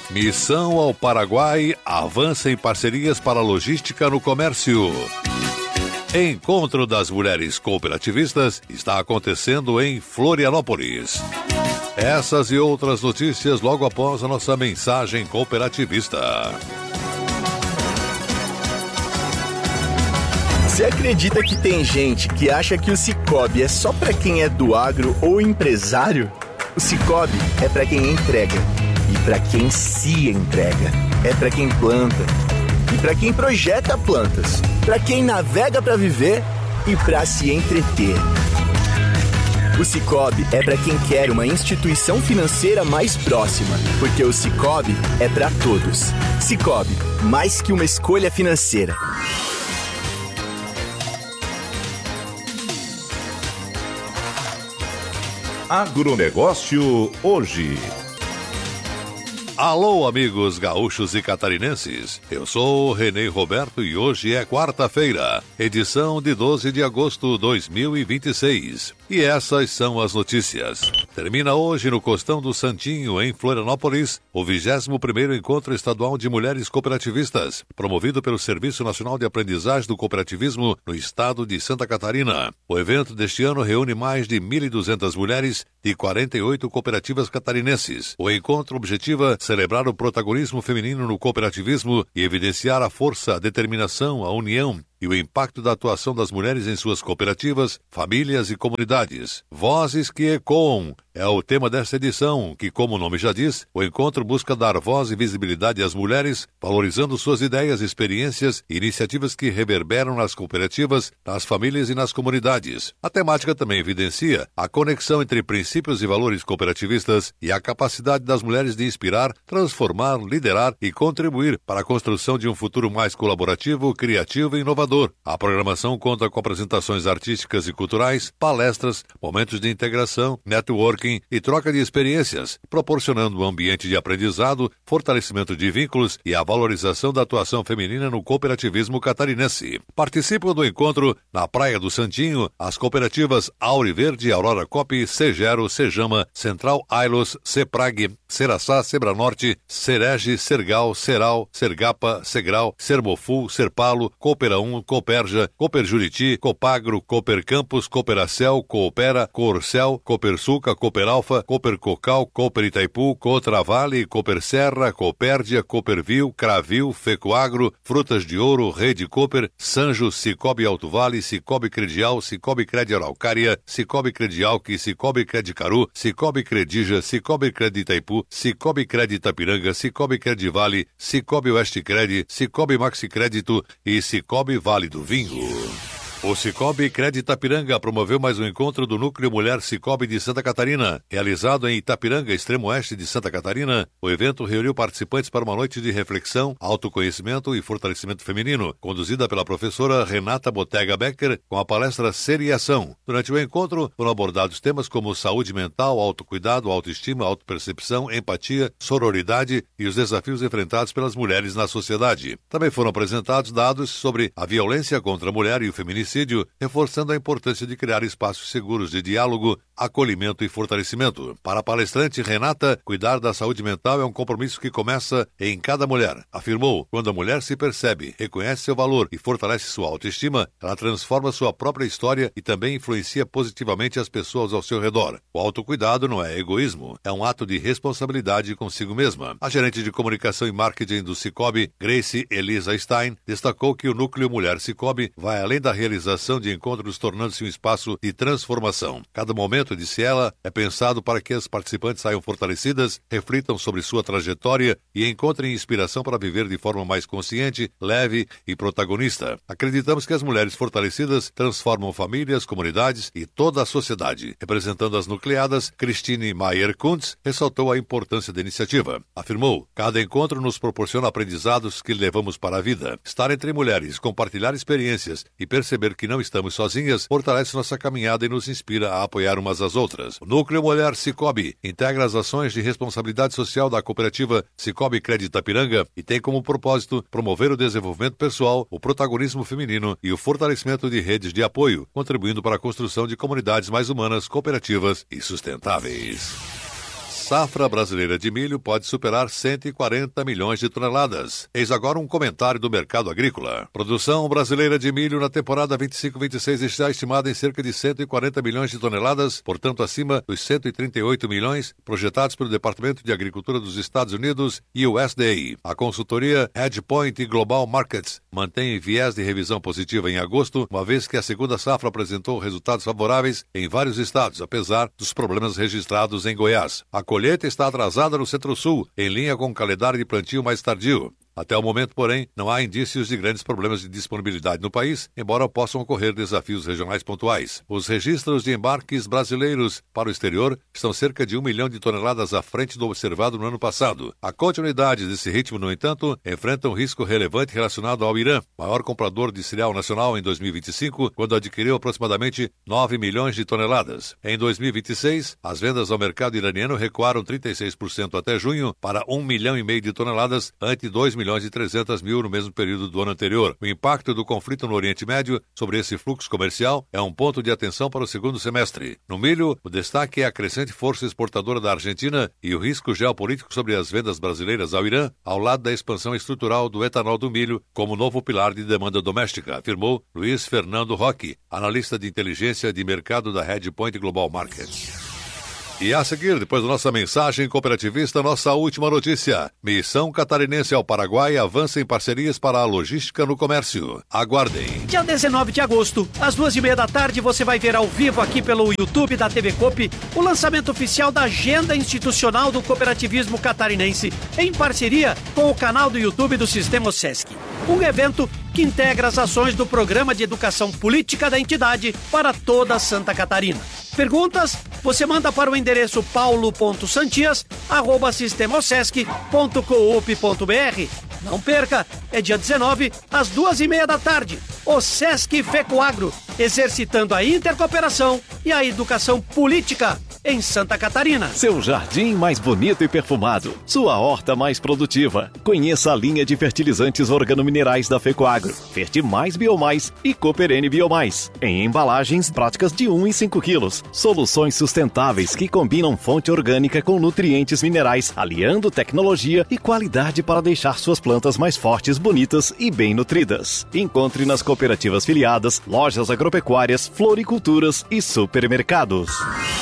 Missão ao Paraguai avança em parcerias para logística no comércio. Encontro das mulheres cooperativistas está acontecendo em Florianópolis. Essas e outras notícias logo após a nossa mensagem cooperativista. Você acredita que tem gente que acha que o Sicoob é só para quem é do agro ou empresário? O Sicoob é para quem entrega e para quem se entrega. É para quem planta e para quem projeta plantas, para quem navega para viver e para se entreter. O Sicoob é para quem quer uma instituição financeira mais próxima, porque o Sicoob é para todos. Sicoob, mais que uma escolha financeira. Agronegócio hoje. Alô, amigos gaúchos e catarinenses. Eu sou o Renê Roberto e hoje é quarta-feira, edição de 12 de agosto de 2026. E essas são as notícias. Termina hoje no Costão do Santinho, em Florianópolis, o 21º Encontro Estadual de Mulheres Cooperativistas, promovido pelo Serviço Nacional de Aprendizagem do Cooperativismo no estado de Santa Catarina. O evento deste ano reúne mais de 1.200 mulheres de 48 cooperativas catarinenses. O encontro objetiva celebrar o protagonismo feminino no cooperativismo e evidenciar a força, a determinação, a união e o impacto da atuação das mulheres em suas cooperativas, famílias e comunidades. Vozes que ecoam é o tema desta edição, que, como o nome já diz, o encontro busca dar voz e visibilidade às mulheres, valorizando suas ideias, experiências e iniciativas que reverberam nas cooperativas, nas famílias e nas comunidades. A temática também evidencia a conexão entre princípios e valores cooperativistas e a capacidade das mulheres de inspirar, transformar, liderar e contribuir para a construção de um futuro mais colaborativo, criativo e inovador. A programação conta com apresentações artísticas e culturais, palestras, momentos de integração, networking e troca de experiências, proporcionando um ambiente de aprendizado, fortalecimento de vínculos e a valorização da atuação feminina no cooperativismo catarinense. Participam do encontro, na Praia do Santinho, as cooperativas Auriverde, Aurora Coop, Segero, Sejama, Central Ailos, Seprag, Seraçá, Sebranorte, Serege, Sergal, Seral, Sergapa, Segral, Sermoful, Serpalo, Coopera 1, Cooperja, Cooperjuriti, Copagro, Coopercampus, Cooperacel, Coopera, Corcel, Coopersuca, Cooperalfa, Coopercocal, Cooper Itaipu, Cotravale, Cooperserra, Coopérdia, Coopervil, Cravil, Fecoagro, Frutas de Ouro, Rede Cooper, Sanjo, Cicobi Alto Vale, Cicobi Credial, Cicobi Credi Araucária, Cicobi Credialque, Cicobi Credicaru, Cicobi Credija, Cicobi Credi Itaipu, Cicobi Credi Itapiranga, Cicobi Credi Vale, Cicobi Oeste Credi, Cicobi Maxi Crédito e Cicobi Vale do Vinho. O Cicobi Credi Itapiranga promoveu mais um encontro do Núcleo Mulher Cicobi de Santa Catarina. Realizado em Itapiranga, extremo oeste de Santa Catarina, o evento reuniu participantes para uma noite de reflexão, autoconhecimento e fortalecimento feminino, conduzida pela professora Renata Botega Becker, com a palestra Ser e Ação. Durante o encontro, foram abordados temas como saúde mental, autocuidado, autoestima, autopercepção, empatia, sororidade e os desafios enfrentados pelas mulheres na sociedade. Também foram apresentados dados sobre a violência contra a mulher e o feminicídio, reforçando a importância de criar espaços seguros de diálogo, acolhimento e fortalecimento. Para a palestrante Renata, cuidar da saúde mental é um compromisso que começa em cada mulher. Afirmou, quando a mulher se percebe, reconhece seu valor e fortalece sua autoestima, ela transforma sua própria história e também influencia positivamente as pessoas ao seu redor. O autocuidado não é egoísmo, é um ato de responsabilidade consigo mesma. A gerente de comunicação e marketing do Cicobi, Grace Elisa Stein, destacou que o Núcleo Mulher Cicobi vai além da realização de encontros, tornando-se um espaço de transformação. Cada momento, disse ela, é pensado para que as participantes saiam fortalecidas, reflitam sobre sua trajetória e encontrem inspiração para viver de forma mais consciente, leve e protagonista. Acreditamos que as mulheres fortalecidas transformam famílias, comunidades e toda a sociedade. Representando as nucleadas, Christine Maier-Kuntz ressaltou a importância da iniciativa. Afirmou, cada encontro nos proporciona aprendizados que levamos para a vida. Estar entre mulheres, compartilhar experiências e perceber que não estamos sozinhas fortalece nossa caminhada e nos inspira a apoiar umas às outras. O Núcleo Mulher Cicobi integra as ações de responsabilidade social da cooperativa Cicobi Credi Itapiranga e tem como propósito promover o desenvolvimento pessoal, o protagonismo feminino e o fortalecimento de redes de apoio, contribuindo para a construção de comunidades mais humanas, cooperativas e sustentáveis. safra brasileira de milho pode superar 140 milhões de toneladas. Eis agora um comentário do mercado agrícola. Produção brasileira de milho na temporada 25-26 está estimada em cerca de 140 milhões de toneladas, portanto acima dos 138 milhões projetados pelo Departamento de Agricultura dos Estados Unidos e o USDA. A consultoria Hedgepoint Global Markets mantém viés de revisão positiva em agosto, uma vez que a segunda safra apresentou resultados favoráveis em vários estados, apesar dos problemas registrados em Goiás. A colheita está atrasada no Centro-Sul, em linha com o calendário de plantio mais tardio. Até o momento, porém, não há indícios de grandes problemas de disponibilidade no país, embora possam ocorrer desafios regionais pontuais. Os registros de embarques brasileiros para o exterior estão cerca de 1 milhão de toneladas à frente do observado no ano passado. A continuidade desse ritmo, no entanto, enfrenta um risco relevante relacionado ao Irã, maior comprador de cereal nacional em 2025, quando adquiriu aproximadamente 9 milhões de toneladas. Em 2026, as vendas ao mercado iraniano recuaram 36% até junho para 1,5 milhão de toneladas, ante 2 milhões e 300 mil no mesmo período do ano anterior. O impacto do conflito no Oriente Médio sobre esse fluxo comercial é um ponto de atenção para o segundo semestre. No milho, o destaque é a crescente força exportadora da Argentina e o risco geopolítico sobre as vendas brasileiras ao Irã, ao lado da expansão estrutural do etanol do milho como novo pilar de demanda doméstica, afirmou Luiz Fernando Roque, analista de inteligência de mercado da Hedgepoint Global Markets. E a seguir, depois da nossa mensagem cooperativista, nossa última notícia. Missão Catarinense ao Paraguai avança em parcerias para a logística no comércio. Aguardem. Dia 19 de agosto, às 2h30 da tarde, você vai ver ao vivo aqui pelo YouTube da TV Coop o lançamento oficial da Agenda Institucional do Cooperativismo Catarinense, em parceria com o canal do YouTube do Sistema Sesc. Um evento que integra as ações do Programa de Educação Política da entidade para toda Santa Catarina. Perguntas? Você manda para o endereço paulo.santias@sistemosesc.coop.br. Não perca, é dia 19, às 2h30 da tarde. O Sesc Fecoagro, exercitando a intercooperação e a educação política em Santa Catarina. Seu jardim mais bonito e perfumado, sua horta mais produtiva. Conheça a linha de fertilizantes organominerais da Fecoagro, Fertimais Biomais e Cooperene Biomais, em embalagens práticas de 1 e 5 quilos. Soluções sustentáveis que combinam fonte orgânica com nutrientes minerais, aliando tecnologia e qualidade para deixar suas plantas mais fortes, bonitas e bem nutridas. Encontre nas cooperativas filiadas, lojas agropecuárias, floriculturas e supermercados.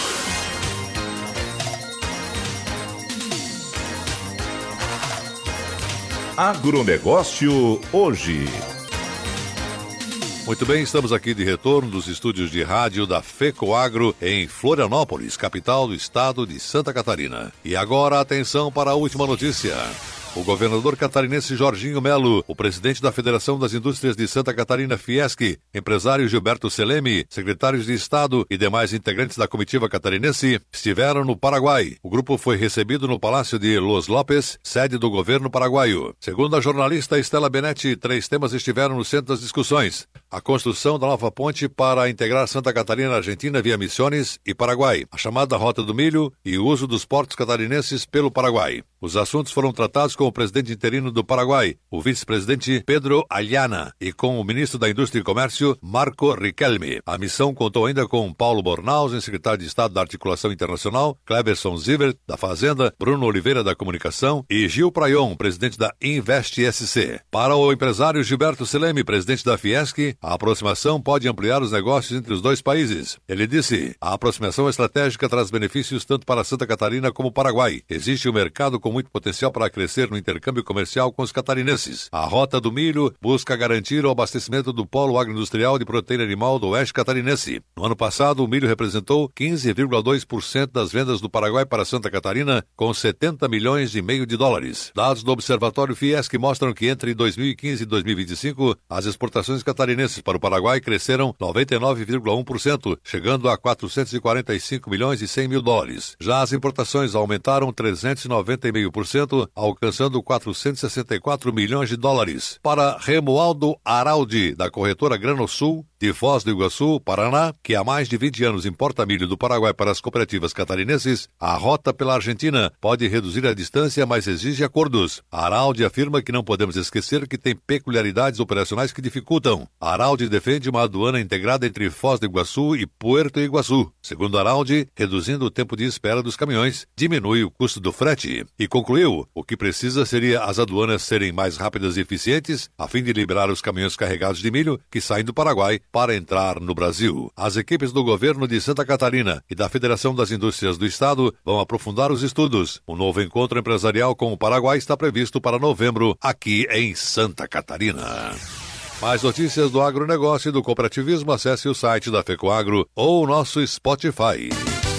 Agronegócio hoje. Muito bem, estamos aqui de retorno dos estúdios de rádio da Fecoagro em Florianópolis, capital do estado de Santa Catarina. E agora, atenção para a última notícia. O governador catarinense Jorginho Melo, o presidente da Federação das Indústrias de Santa Catarina, Fiesc, empresário Gilberto Seleme, secretários de Estado e demais integrantes da comitiva catarinense estiveram no Paraguai. O grupo foi recebido no Palácio de Los Lopes, sede do governo paraguaio. Segundo a jornalista Estela Benetti, 3 temas estiveram no centro das discussões: a construção da nova ponte para integrar Santa Catarina, Argentina via Misiones e Paraguai, a chamada Rota do Milho e o uso dos portos catarinenses pelo Paraguai. Os assuntos foram tratados com o presidente interino do Paraguai, o vice-presidente Pedro Ayllana, e com o ministro da Indústria e Comércio, Marco Riquelme. A missão contou ainda com Paulo Bornhausen, secretário de Estado da Articulação Internacional, Cleberson Zivert, da Fazenda, Bruno Oliveira, da Comunicação, e Gil Prayon, presidente da Invest SC. Para o empresário Gilberto Seleme, presidente da Fiesc, a aproximação pode ampliar os negócios entre os dois países. Ele disse: a aproximação estratégica traz benefícios tanto para Santa Catarina como Paraguai. Existe um mercado com muito potencial para crescer no intercâmbio comercial com os catarinenses. A Rota do Milho busca garantir o abastecimento do polo agroindustrial de proteína animal do oeste catarinense. No ano passado, o milho representou 15,2% das vendas do Paraguai para Santa Catarina, com 70 milhões e meio de dólares. Dados do Observatório Fiesc mostram que entre 2015 e 2025, as exportações catarinenses para o Paraguai cresceram 99,1%, chegando a 445 milhões e 100 mil dólares. Já as importações aumentaram 390,5%, alcançando 464 milhões de dólares. Para Remualdo Araldi, da corretora Granosul, De Foz do Iguaçu, Paraná, que há mais de 20 anos importa milho do Paraguai para as cooperativas catarinenses, a rota pela Argentina pode reduzir a distância, mas exige acordos. A Araldi afirma que não podemos esquecer que tem peculiaridades operacionais que dificultam. A Araldi defende uma aduana integrada entre Foz do Iguaçu e Puerto Iguaçu. Segundo a Araldi, reduzindo o tempo de espera dos caminhões, diminui o custo do frete. E concluiu, o que precisa seria as aduanas serem mais rápidas e eficientes, a fim de liberar os caminhões carregados de milho que saem do Paraguai para entrar no Brasil. As equipes do governo de Santa Catarina e da Federação das Indústrias do Estado vão aprofundar os estudos. Um novo encontro empresarial com o Paraguai está previsto para novembro, aqui em Santa Catarina. Mais notícias do agronegócio e do cooperativismo, acesse o site da FECOAGRO ou o nosso Spotify.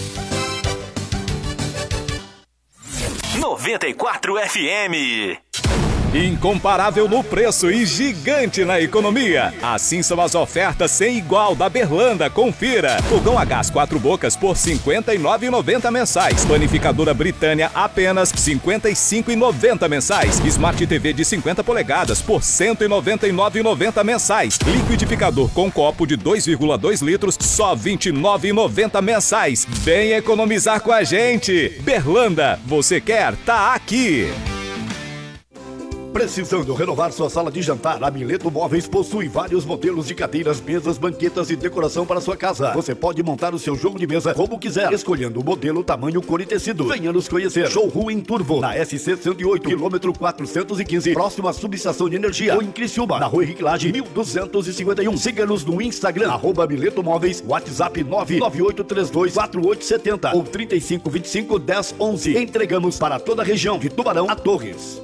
94 FM. Incomparável no preço e gigante na economia. Assim são as ofertas sem igual da Berlanda. Confira. Fogão a gás 4 bocas por R$ 59,90 mensais. Panificadora Britânia apenas R$ 55,90 mensais. Smart TV de 50 polegadas por R$ 199,90 mensais. Liquidificador com copo de 2,2 litros só R$ 29,90 mensais. Vem economizar com a gente. Berlanda, você quer? Tá aqui. Precisando renovar sua sala de jantar? A Mileto Móveis possui vários modelos de cadeiras, mesas, banquetas e decoração para sua casa. Você pode montar o seu jogo de mesa como quiser, escolhendo o modelo, tamanho, cor e tecido. Venha nos conhecer. Showroom em Turvo, na SC 108, quilômetro 415, próximo à subestação de energia. Ou em Criciúma, na Rua Henrique Lage, 1251. Siga-nos no Instagram, @Mileto Móveis, WhatsApp 998324870 ou 35251011. Entregamos para toda a região, de Tubarão a Torres.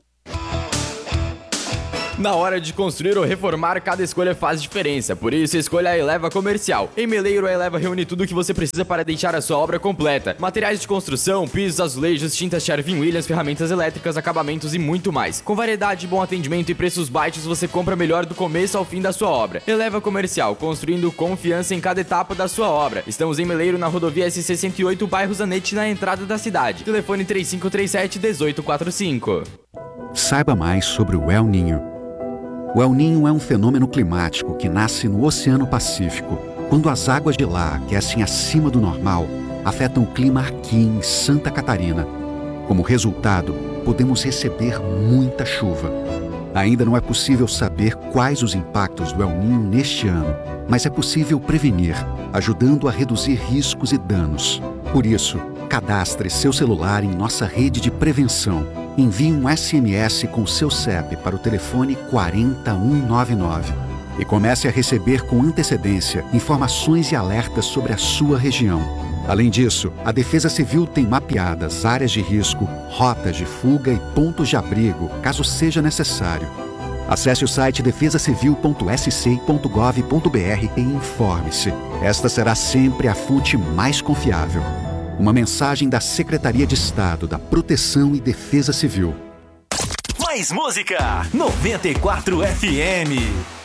Na hora de construir ou reformar, cada escolha faz diferença. Por isso, escolha a Eleva Comercial. Em Meleiro, a Eleva reúne tudo o que você precisa para deixar a sua obra completa. Materiais de construção, pisos, azulejos, tintas Sherwin-Williams, ferramentas elétricas, acabamentos e muito mais. Com variedade, bom atendimento e preços baixos, você compra melhor do começo ao fim da sua obra. Eleva Comercial, construindo confiança em cada etapa da sua obra. Estamos em Meleiro, na rodovia SC 108, bairro Zanetti, na entrada da cidade. Telefone 3537-1845. Saiba mais sobre o El Niño. O El Niño é um fenômeno climático que nasce no Oceano Pacífico, quando as águas de lá aquecem acima do normal, afetam o clima aqui em Santa Catarina. Como resultado, podemos receber muita chuva. Ainda não é possível saber quais os impactos do El Niño neste ano, mas é possível prevenir, ajudando a reduzir riscos e danos. Por isso, cadastre seu celular em nossa rede de prevenção. Envie um SMS com seu CEP para o telefone 40199 e comece a receber com antecedência informações e alertas sobre a sua região. Além disso, a Defesa Civil tem mapeadas áreas de risco, rotas de fuga e pontos de abrigo, caso seja necessário. Acesse o site defesacivil.sc.gov.br e informe-se. Esta será sempre a fonte mais confiável. Uma mensagem da Secretaria de Estado da Proteção e Defesa Civil. Mais música, 94 FM.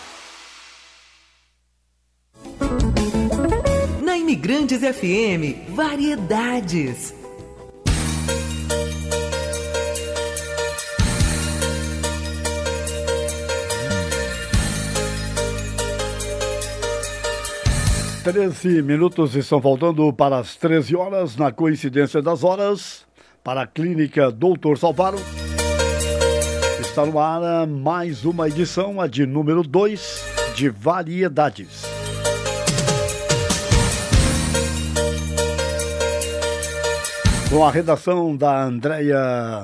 Na Imigrantes FM, variedades. Treze minutos estão faltando para as 13 horas, na coincidência das horas, para a Clínica Doutor Salvaro. Está no ar mais uma edição, a de número 2, de Variedades. Com a redação da Andréia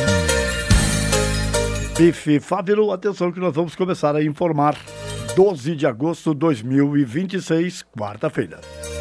Bife Fávero, atenção que nós vamos começar a informar. 12 de agosto de 2026, quarta-feira.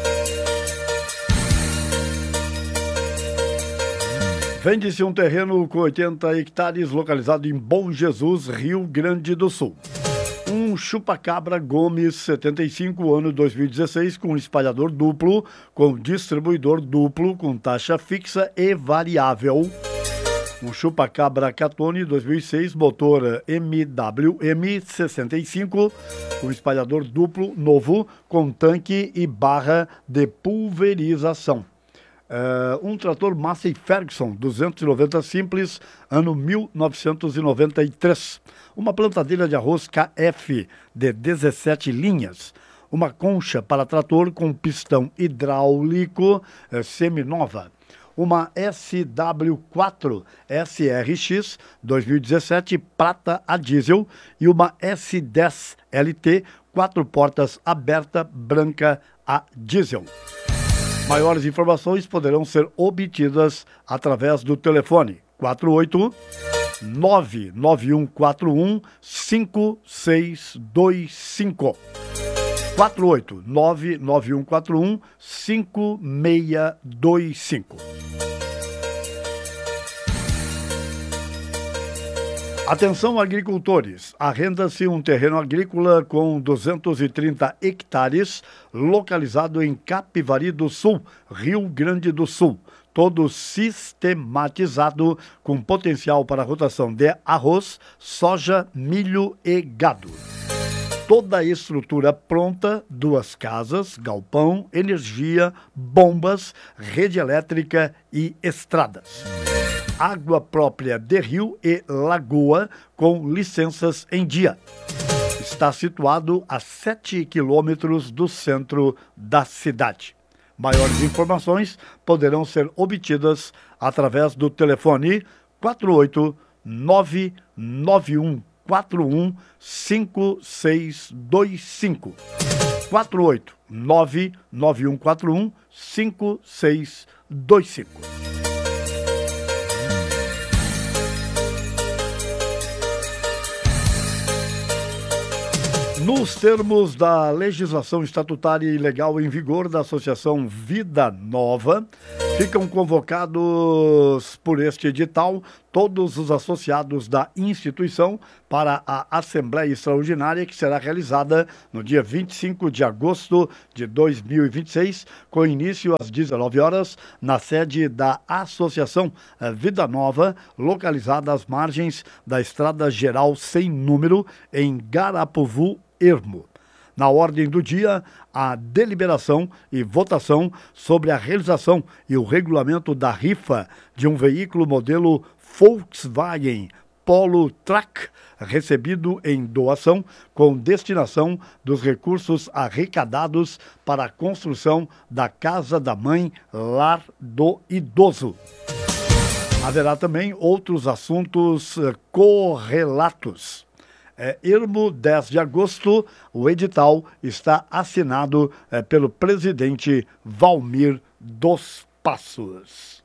Vende-se um terreno com 80 hectares localizado em Bom Jesus, Rio Grande do Sul. Um chupa-cabra Gomes, 75, ano 2016, com espalhador duplo, com distribuidor duplo, com taxa fixa e variável. Um chupa-cabra Catone 2006, motor MWM 65, com espalhador duplo novo, com tanque e barra de pulverização. Um trator Massey Ferguson 290 simples, ano 1993. Uma plantadeira de arroz KF de 17 linhas. uma concha para trator com pistão hidráulico seminova, uma SW4 SRX 2017 prata a diesel e uma S10 LT 4 portas aberta branca a diesel. Maiores informações poderão ser obtidas através do telefone 48-99141-5625. 48-99141-5625. Atenção, agricultores! Arrenda-se um terreno agrícola com 230 hectares, localizado em Capivari do Sul, Rio Grande do Sul. Todo sistematizado com potencial para rotação de arroz, soja, milho e gado. Toda a estrutura pronta, 2 casas, galpão, energia, bombas, rede elétrica e estradas. Água própria de rio e lagoa com licenças em dia. Está situado a 7 quilômetros do centro da cidade. Maiores informações poderão ser obtidas através do telefone 48-99141-5625. 48-99141-5625. Nos termos da legislação estatutária e legal em vigor da Associação Vida Nova, ficam convocados por este edital todos os associados da instituição para a Assembleia Extraordinária que será realizada no dia 25 de agosto de 2026, com início às 19 horas, na sede da Associação Vida Nova, localizada às margens da Estrada Geral Sem Número, em Garapuvu, Ermo. Na ordem do dia, a deliberação e votação sobre a realização e o regulamento da rifa de um veículo modelo Volkswagen Polo Truck, recebido em doação com destinação dos recursos arrecadados para a construção da Casa da Mãe Lar do Idoso. Haverá também outros assuntos correlatos. Ermo, 10 de agosto, o edital está assinado pelo presidente Valmir dos Passos.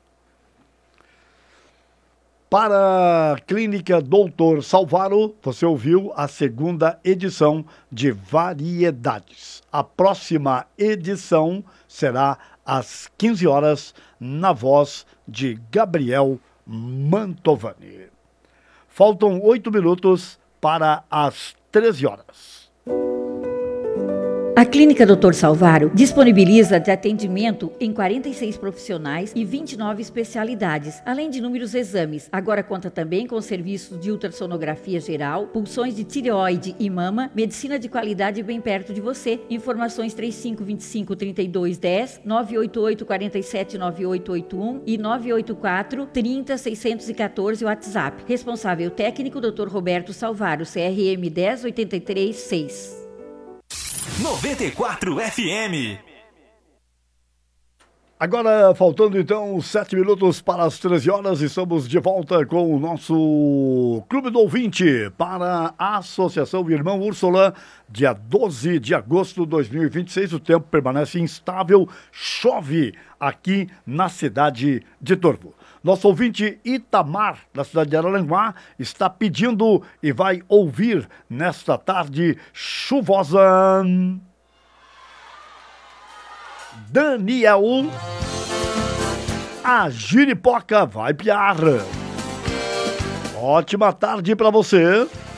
Para a Clínica Doutor Salvaro, você ouviu a 2ª edição de Variedades. A próxima edição será às 15 horas, na voz de Gabriel Mantovani. Faltam 8 minutos para as 13 horas. A Clínica Dr. Salvaro disponibiliza de atendimento em 46 profissionais e 29 especialidades, além de inúmeros exames. Agora conta também com serviços de ultrassonografia geral, pulsões de tireoide e mama, medicina de qualidade bem perto de você. Informações 3525-3210, 988-479881 e 984-30-614 WhatsApp. Responsável técnico Dr. Roberto Salvaro, CRM 10836. 94 FM. Agora, faltando então 7 minutos para as 13 horas, estamos de volta com o nosso Clube do Ouvinte para a Associação Irmão Úrsula, dia 12 de agosto de 2026. O tempo permanece instável, chove aqui na cidade de Turvo. Nosso ouvinte Itamar, da cidade de Araranguá, está pedindo e vai ouvir nesta tarde chuvosa. Daniel, a giripoca vai piar. Ótima tarde para você.